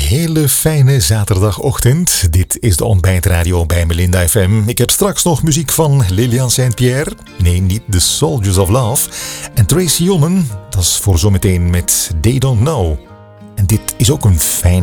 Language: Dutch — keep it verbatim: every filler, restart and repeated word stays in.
hele fijne zaterdagochtend. Dit is de ontbijtradio bij Melinda F M. Ik heb straks nog muziek van Lilian Saint-Pierre. Nee, niet The Soldiers of Love. En Tracy Ullman, dat is voor zometeen met They Don't Know. En dit is ook een fijn